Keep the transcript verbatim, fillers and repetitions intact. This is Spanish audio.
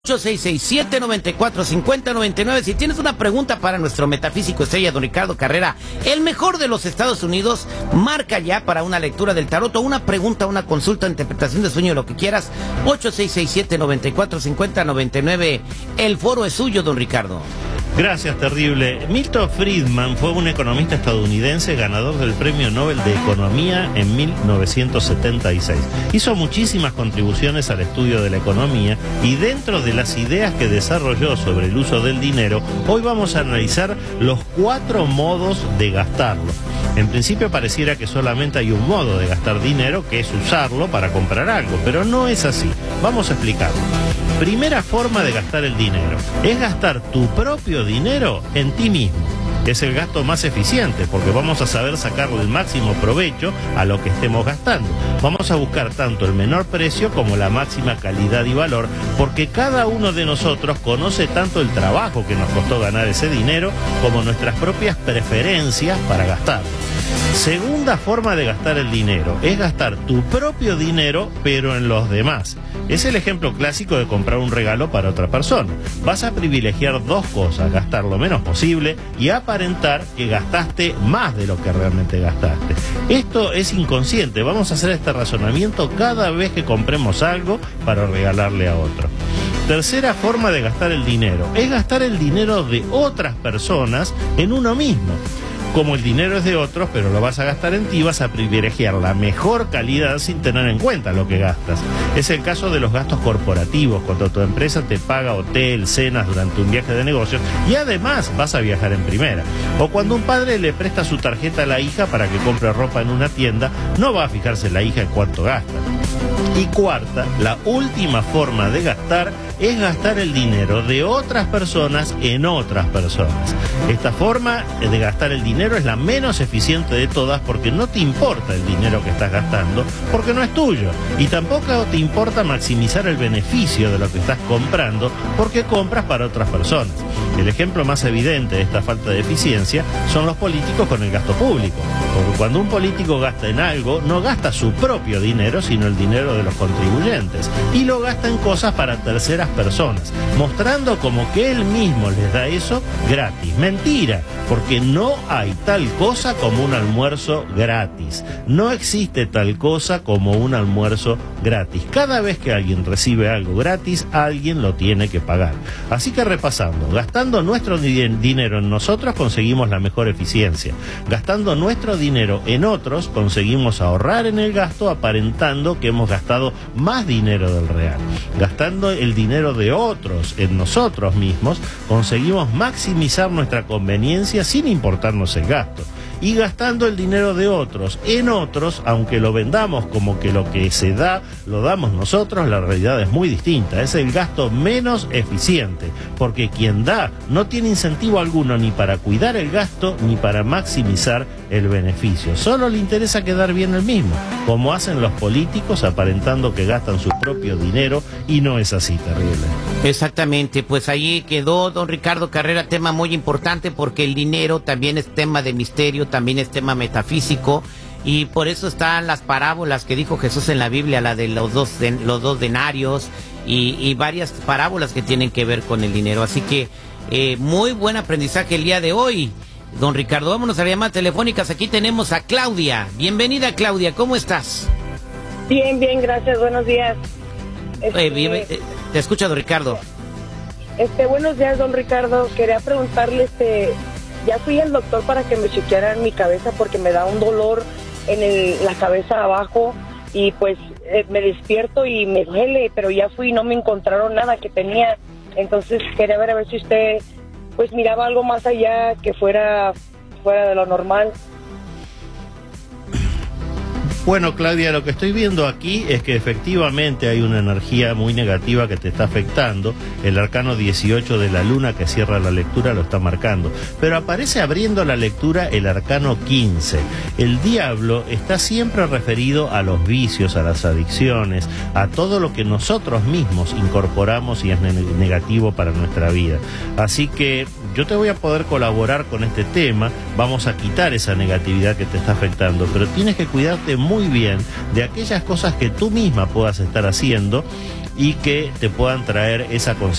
ocho seis seis, siete nueve cuatro, cinco cero nueve nueve. Si tienes una pregunta para nuestro metafísico estrella, don Ricardo Carrera, el mejor de los Estados Unidos, marca ya para una lectura del tarot o una pregunta, una consulta, interpretación de sueño, lo que quieras. ocho seis seis, siete nueve cuatro, cinco cero nueve nueve. El foro es suyo, don Ricardo. Gracias, terrible. Milton Friedman fue un economista estadounidense ganador del Premio Nobel de Economía en mil novecientos setenta y seis. Hizo muchísimas contribuciones al estudio de la economía y dentro de las ideas que desarrolló sobre el uso del dinero, hoy vamos a analizar los cuatro modos de gastarlo. En principio pareciera que solamente hay un modo de gastar dinero, que es usarlo para comprar algo, pero no es así. Vamos a explicarlo. Primera forma de gastar el dinero es gastar tu propio dinero en ti mismo. Es el gasto más eficiente porque vamos a saber sacarle el máximo provecho a lo que estemos gastando. Vamos a buscar tanto el menor precio como la máxima calidad y valor, porque cada uno de nosotros conoce tanto el trabajo que nos costó ganar ese dinero como nuestras propias preferencias para gastarlo. Segunda forma de gastar el dinero es gastar tu propio dinero pero en los demás. Es el ejemplo clásico de comprar un regalo para otra persona. Vas a privilegiar dos cosas: gastar lo menos posible y aparentar que gastaste más de lo que realmente gastaste. Esto es inconsciente. Vamos a hacer este razonamiento cada vez que compremos algo para regalarle a otro. Tercera forma de gastar el dinero es gastar el dinero de otras personas en uno mismo. Como el dinero es de otros, pero lo vas a gastar en ti, vas a privilegiar la mejor calidad sin tener en cuenta lo que gastas. Es el caso de los gastos corporativos, cuando tu empresa te paga hotel, cenas durante un viaje de negocios y además vas a viajar en primera. O cuando un padre le presta su tarjeta a la hija para que compre ropa en una tienda, no va a fijarse la hija en cuánto gasta. Y cuarta, la última forma de gastar es gastar el dinero de otras personas en otras personas. Esta forma de gastar el dinero es la menos eficiente de todas porque no te importa el dinero que estás gastando, porque no es tuyo. Y tampoco te importa maximizar el beneficio de lo que estás comprando porque compras para otras personas. El ejemplo más evidente de esta falta de eficiencia son los políticos con el gasto público. Porque cuando un político gasta en algo, no gasta su propio dinero, sino el dinero de los contribuyentes. Y lo gasta en cosas para terceras personas, mostrando como que él mismo les da eso gratis. Mentira, porque no hay tal cosa como un almuerzo gratis. No existe tal cosa como un almuerzo gratis. Cada vez que alguien recibe algo gratis, alguien lo tiene que pagar. Así que repasando, gastando nuestro dinero en nosotros conseguimos la mejor eficiencia. Gastando nuestro dinero en otros conseguimos ahorrar en el gasto aparentando que hemos gastado más dinero del real. Gastando el dinero de otros en nosotros mismos conseguimos maximizar nuestra conveniencia sin importarnos el gasto. Y gastando el dinero de otros en otros, aunque lo vendamos como que lo que se da lo damos nosotros, la realidad es muy distinta. Es el gasto menos eficiente, porque quien da no tiene incentivo alguno ni para cuidar el gasto ni para maximizar el beneficio. Solo le interesa quedar bien el mismo, como hacen los políticos aparentando que gastan su propio dinero, y no es así, terrible. Exactamente, pues ahí quedó don Ricardo Carrera, tema muy importante porque el dinero también es tema de misterio, también es tema metafísico, y por eso están las parábolas que dijo Jesús en la Biblia, la de los dos, de, los dos denarios y, y varias parábolas que tienen que ver con el dinero. Así que eh, muy buen aprendizaje el día de hoy, don Ricardo. Vámonos a las llamadas telefónicas. Aquí tenemos a Claudia. Bienvenida, Claudia, ¿cómo estás? Bien, bien, gracias, buenos días. Este, eh, bien, eh, te escucha don Ricardo. Este, buenos días, don Ricardo. Quería preguntarle, este, ya fui al doctor para que me chequearan mi cabeza porque me da un dolor en el, la cabeza abajo y pues eh, me despierto y me duele, pero ya fui y no me encontraron nada que tenía. Entonces quería ver a ver si usted pues miraba algo más allá que fuera fuera de lo normal. Bueno, Claudia, lo que estoy viendo aquí es que efectivamente hay una energía muy negativa que te está afectando. El arcano dieciocho de la luna que cierra la lectura lo está marcando. Pero aparece abriendo la lectura el arcano quince. El diablo está siempre referido a los vicios, a las adicciones, a todo lo que nosotros mismos incorporamos y es negativo para nuestra vida. Así que yo te voy a poder colaborar con este tema. Vamos a quitar esa negatividad que te está afectando, pero tienes que cuidarte muy bien de aquellas cosas que tú misma puedas estar haciendo y que te puedan traer esa conciencia